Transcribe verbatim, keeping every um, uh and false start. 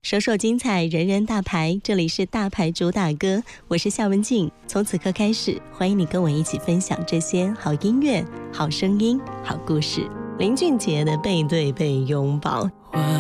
首首精彩，人人大牌，这里是大牌主打歌，我是夏文静。从此刻开始，欢迎你跟我一起分享这些好音乐、好声音、好故事。林俊杰的背对背拥抱，